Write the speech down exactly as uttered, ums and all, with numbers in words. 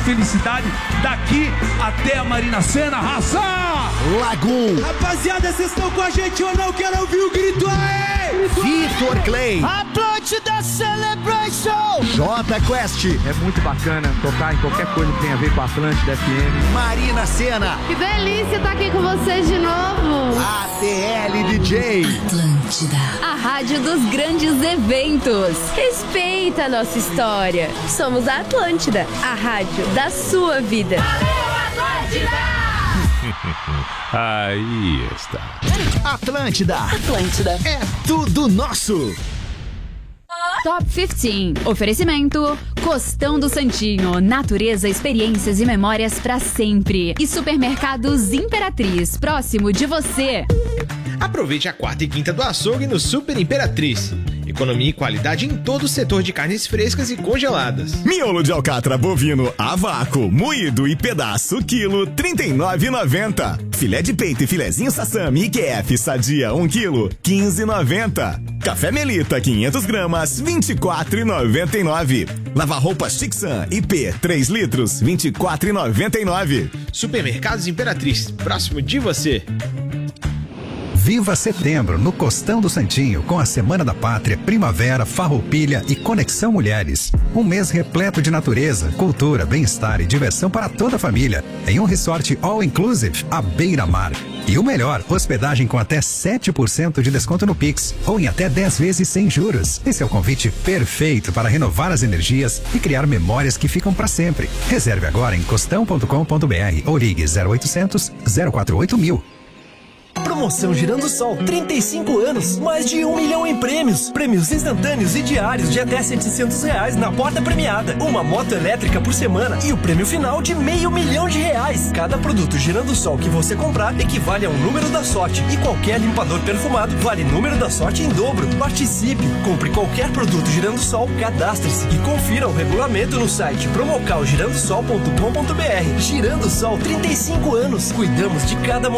felicidade daqui até a Marina Sena. Raça! Lagoon. Rapaziada, vocês estão com a gente ou não? Quero ouvir o grito aí! Vitor Clay. Atlântida Celebration! J Quest. É muito bacana tocar em qualquer coisa que tenha a ver com a Atlântida F M. Marina Sena. Que delícia estar aqui com vocês de novo. A T L D J. Atlântida, a rádio dos grandes eventos. Respeita a nossa história. Somos a Atlântida, a rádio da sua vida. Valeu, Atlântida! Aí está. Atlântida. Atlântida. É tudo nosso. Top quinze. Oferecimento Costão do Santinho. Natureza, experiências e memórias pra sempre. E Supermercados Imperatriz, próximo de você. Aproveite a quarta e quinta do açougue no Super Imperatriz. Economia e qualidade em todo o setor de carnes frescas e congeladas. Miolo de alcatra bovino a vácuo, moído e pedaço, quilo, trinta e nove reais e noventa centavos. Filé de peito e filezinho Sassami I Q F Sadia, um quilo, quinze reais e noventa centavos. Café Melita, quinhentas gramas, vinte e quatro reais e noventa e nove centavos. Lava roupas Tixan I P, três litros, vinte e quatro reais e noventa e nove centavos. Supermercados Imperatriz, próximo de você. Viva setembro no Costão do Santinho com a Semana da Pátria, Primavera, Farroupilha e Conexão Mulheres. Um mês repleto de natureza, cultura, bem-estar e diversão para toda a família em um resort all-inclusive à beira-mar. E o melhor, hospedagem com até sete por cento de desconto no Pix ou em até dez vezes sem juros. Esse é o convite perfeito para renovar as energias e criar memórias que ficam para sempre. Reserve agora em costão ponto com ponto br ou ligue zero oitocentos, zero quatro oito mil. Promoção Girando Sol, trinta e cinco anos, mais de um milhão em prêmios. Prêmios instantâneos e diários de até setecentos reais na porta premiada. Uma moto elétrica por semana e o prêmio final de meio milhão de reais. Cada produto Girando Sol que você comprar equivale a um número da sorte. E qualquer limpador perfumado vale número da sorte em dobro. Participe, compre qualquer produto Girando Sol, cadastre-se e confira o regulamento no site promocal girando sol ponto com ponto br. Girando Sol, trinta e cinco anos. Cuidamos de cada momento.